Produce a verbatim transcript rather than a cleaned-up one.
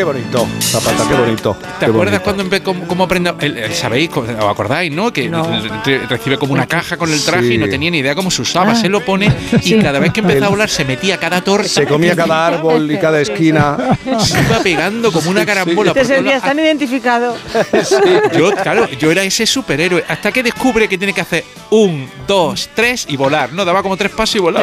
Qué bonito, Zapata, qué bonito. ¿Te qué acuerdas bonito. cuando empe- cómo, cómo aprende? el- el- ¿Sabéis? ¿Os acordáis, no? Que No. re- recibe como una caja con el traje Sí. y no tenía ni idea cómo se usaba. Ah. Se lo pone y Sí. cada vez que empezaba a hablar se metía cada torta. Se comía cada árbol y cada esquina. Se iba pegando como una carambola. Te por todos sentías lados. tan identificado. Yo, claro, yo era ese superhéroe. Hasta que descubre que tiene que hacer un, dos, tres y volar. No, daba como tres pasos y volaba.